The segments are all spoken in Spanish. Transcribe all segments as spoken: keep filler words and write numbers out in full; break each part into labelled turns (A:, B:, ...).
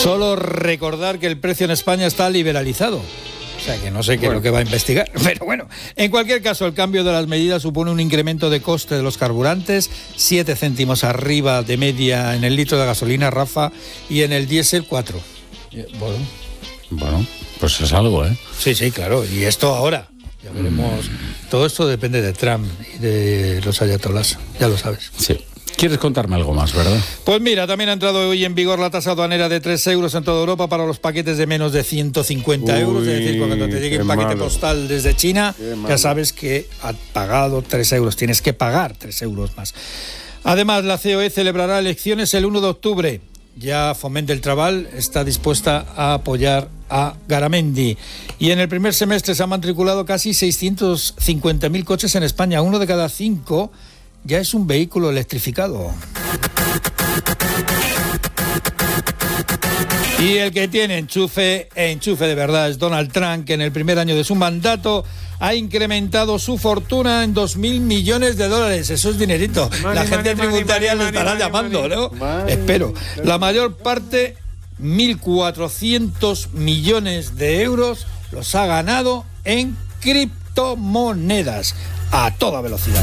A: Solo recordar que el precio en España está liberalizado. O sea que no sé qué bueno. es lo que va a investigar. Pero bueno, en cualquier caso, el cambio de las medidas supone un incremento de coste de los carburantes, siete céntimos arriba de media en el litro de gasolina, Rafa, y en el diésel cuatro.
B: Bueno, bueno, pues es algo, ¿eh?
A: Sí, sí, claro. Y esto ahora. Ya veremos. Mm. Todo esto depende de Trump y de los ayatolás, ya lo sabes.
B: Sí. ¿Quieres contarme algo más, verdad?
A: Pues mira, también ha entrado hoy en vigor la tasa aduanera de tres euros en toda Europa para los paquetes de menos de ciento cincuenta Uy, euros. Es decir, cuando te llegue un paquete malo. postal desde China, ya sabes que ha pagado tres euros. Tienes que pagar tres euros más. Además, la C O E celebrará elecciones el uno de octubre. Ya Foment del Treball está dispuesta a apoyar a Garamendi. Y en el primer semestre se han matriculado casi seiscientos cincuenta mil coches en España. Uno de cada cinco ya es un vehículo electrificado. Y el que tiene enchufe, enchufe de verdad, es Donald Trump, que en el primer año de su mandato ha incrementado su fortuna en dos mil millones de dólares. Eso es dinerito. Money, La gente money, tributaria money, le estará money, llamando, money. ¿no? Money. Espero. La mayor parte, mil cuatrocientos millones de euros, los ha ganado en criptomonedas a toda velocidad.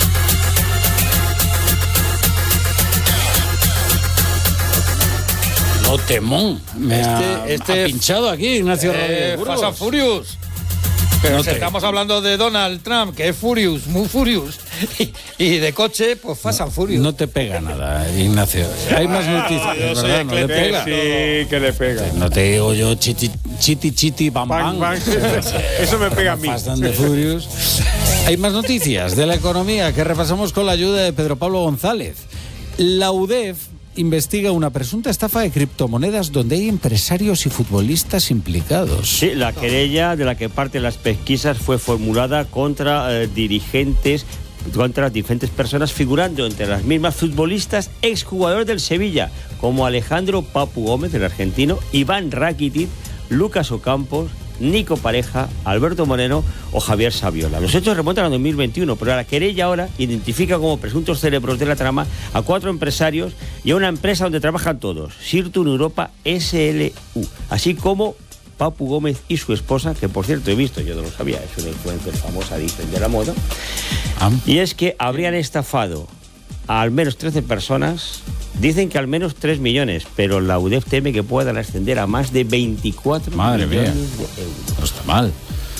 B: No, temón. Me este, ha, este ha pinchado aquí, Ignacio
A: eh,
B: Rodríguez.
A: Fast and Furious. Pero
B: no
A: si estamos hablando de Donald Trump, que es Furious, muy Furious, y, y de coche, pues Fast and Furious.
B: No te pega nada, Ignacio. Hay más noticias,
A: yo
B: ¿verdad? No le pega.
C: Sí, que le pega.
B: No te digo yo chiti, chiti, chiti, bam, bam.
C: bang, bang. Eso me pega a mí.
B: Fast and the Furious. Hay más noticias de la economía que repasamos con la ayuda de Pedro Pablo González. La U D E F investiga una presunta estafa de criptomonedas donde hay empresarios y futbolistas implicados.
D: Sí, la querella de la que parte las pesquisas fue formulada contra eh, dirigentes, contra diferentes personas, figurando entre las mismas futbolistas exjugadores del Sevilla, como Alejandro Papu Gómez, el argentino, Iván Rakitic, Lucas Ocampos, Nico Pareja, Alberto Moreno o Javier Saviola. Los hechos remontan a dos mil veintiuno, pero la querella ahora identifica como presuntos cerebros de la trama a cuatro empresarios y a una empresa donde trabajan todos, Sirtun Europa S L U, así como Papu Gómez y su esposa, que por cierto he visto, yo no lo sabía, es una influencer famosa, dicen, de la moda, ah. y es que habrían estafado a al menos trece personas. Dicen que al menos tres millones, pero la U D E F teme que puedan ascender a más de veinticuatro
B: Madre
D: millones
B: mía.
D: de euros.
B: No está mal.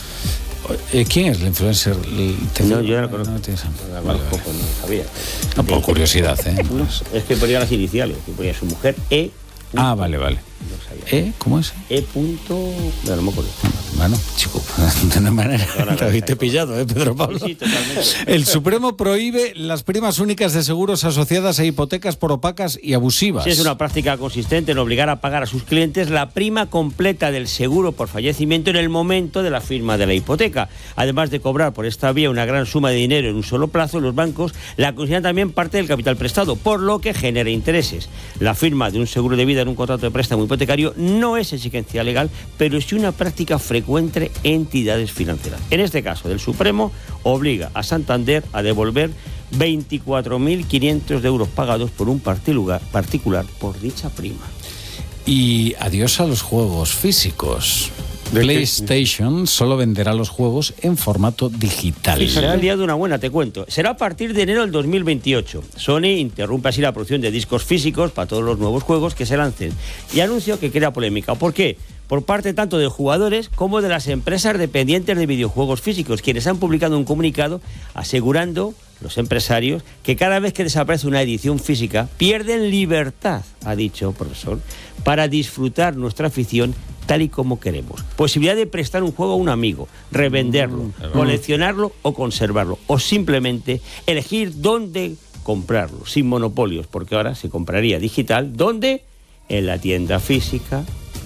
B: ¿Quién es el influencer?
D: No, yo no la conozco.
B: No, tienes...
D: no la conozco, pues no sabía.
B: No, por curiosidad, ¿eh?
D: No, es que ponía las iniciales, que ponía su mujer E.
B: Ah, vale, vale.
D: No sabía.
B: ¿E? ¿Cómo es?
D: E. Punto... No, no me acuerdo.
B: Bueno, chico, de una manera te habéis pillado, ¿eh, Pedro Pablo?
D: Sí, sí, totalmente.
B: El Supremo prohíbe las primas únicas de seguros asociadas a hipotecas por opacas y abusivas.
D: Sí, es una práctica consistente en obligar a pagar a sus clientes la prima completa del seguro por fallecimiento en el momento de la firma de la hipoteca. Además de cobrar por esta vía una gran suma de dinero en un solo plazo, los bancos la consideran también parte del capital prestado, por lo que genera intereses. La firma de un seguro de vida en un contrato de préstamo hipotecario no es exigencia legal, pero sí una práctica frecuente entre entidades financieras. En este caso, el Supremo obliga a Santander a devolver veinticuatro mil quinientos de euros pagados por un particular, particular por dicha prima.
B: Y adiós a los juegos físicos. PlayStation solo venderá los juegos en formato digital.
D: Sí, se ha liado una buena, te cuento. Será a partir de enero del dos mil veintiocho. Sony interrumpe así la producción de discos físicos para todos los nuevos juegos que se lancen. Y anuncio que crea polémica. ¿Por qué? Por parte tanto de jugadores como de las empresas dependientes de videojuegos físicos, quienes han publicado un comunicado asegurando, los empresarios, que cada vez que desaparece una edición física pierden libertad, ha dicho el profesor, para disfrutar nuestra afición tal y como queremos. Posibilidad de prestar un juego a un amigo, revenderlo, mm, coleccionarlo o conservarlo, o simplemente elegir dónde comprarlo, sin monopolios, porque ahora se compraría digital, ¿dónde? En la tienda física.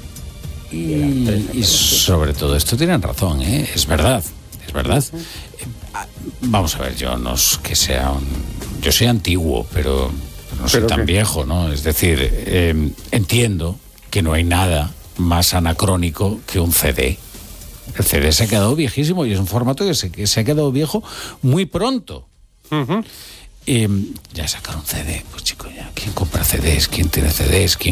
B: Y, y sobre todo esto tienen razón, ¿eh? Es verdad, es verdad. Eh, vamos a ver, yo no es que sea un, yo soy antiguo, pero no soy tan qué? viejo, ¿no? Es decir, eh, entiendo que no hay nada más anacrónico que un C D. El C D se ha quedado viejísimo y es un formato que se, que se ha quedado viejo muy pronto. Uh-huh. Eh, ya sacaron C D, pues chicos, ya, ¿quién compra C Ds? ¿Quién tiene C Ds? ¿Quién